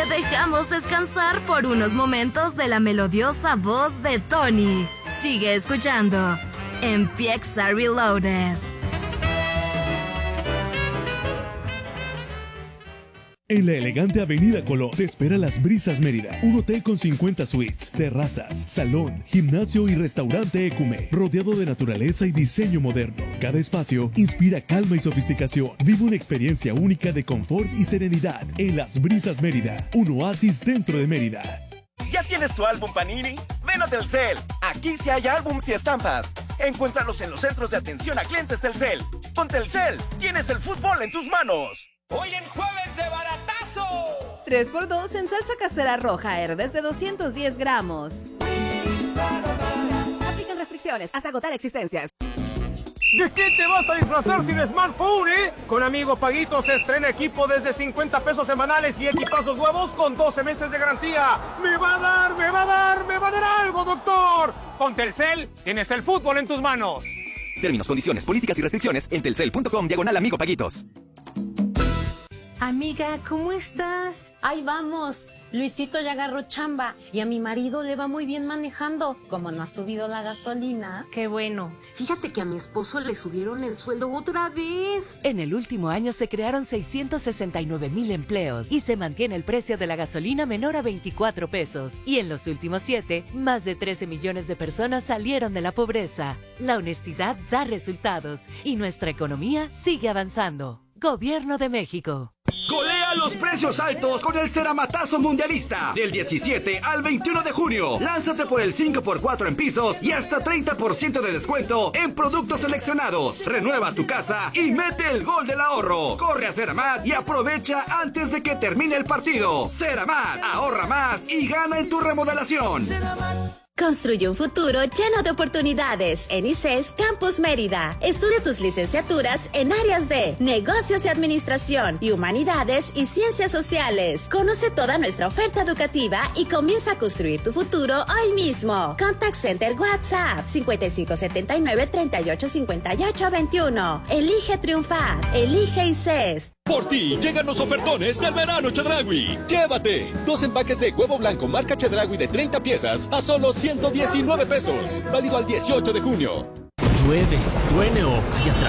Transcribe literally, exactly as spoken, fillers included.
dejamos descansar por unos momentos de la melodiosa voz de Tony. Sigue escuchando Empieza Reloaded. En la elegante Avenida Colón te espera Las Brisas Mérida, un hotel con cincuenta suites, terrazas, salón, gimnasio y restaurante Ecume, rodeado de naturaleza y diseño moderno. Cada espacio inspira calma y sofisticación. Vive una experiencia única de confort y serenidad en Las Brisas Mérida, un oasis dentro de Mérida. ¿Ya tienes tu álbum Panini? Ven a Telcel. Aquí sí hay álbums y estampas. Encuéntralos en los centros de atención a clientes Telcel. Con Telcel, tienes el fútbol en tus manos. Hoy en Jueves de Baratazo. tres por dos en salsa casera roja Herdes de doscientos diez gramos. Aplican restricciones hasta agotar existencias. ¿De qué te vas a disfrazar sin smartphone, eh? Con Amigo Paguito se estrena equipo desde cincuenta pesos semanales y equipazos nuevos con doce meses de garantía. ¡Me va a dar, me va a dar, me va a dar algo, doctor! Con Telcel tienes el fútbol en tus manos. Términos, condiciones, políticas y restricciones en telcel punto com diagonal Amigo Paguitos. Amiga, ¿cómo estás? Ahí vamos. Luisito ya agarró chamba y a mi marido le va muy bien manejando. Como no ha subido la gasolina. Qué bueno. Fíjate que a mi esposo le subieron el sueldo otra vez. En el último año se crearon seiscientos sesenta y nueve mil empleos y se mantiene el precio de la gasolina menor a veinticuatro pesos. Y en los últimos siete, más de trece millones de personas salieron de la pobreza. La honestidad da resultados y nuestra economía sigue avanzando. Gobierno de México. Golea los precios altos con el Ceramatazo Mundialista. Del diecisiete al veintiuno de junio. Lánzate por el cinco por cuatro en pisos y hasta treinta por ciento de descuento en productos seleccionados. Renueva tu casa y mete el gol del ahorro. Corre a Ceramat y aprovecha antes de que termine el partido. Ceramat, ahorra más y gana en tu remodelación. Construye un futuro lleno de oportunidades en I C E S Campus Mérida. Estudia tus licenciaturas en áreas de Negocios y Administración y Humanidades y Ciencias Sociales. Conoce toda nuestra oferta educativa y comienza a construir tu futuro hoy mismo. Contact Center WhatsApp cincuenta y cinco setenta y nueve treinta y ocho cincuenta y ocho veintiuno. Elige triunfar. Elige I C E S. Por ti llegan los ofertones del verano Chedraui. Llévate dos empaques de huevo blanco marca Chedraui de treinta piezas a solo ciento diecinueve pesos. Válido al dieciocho de junio. Llueve, truene o haya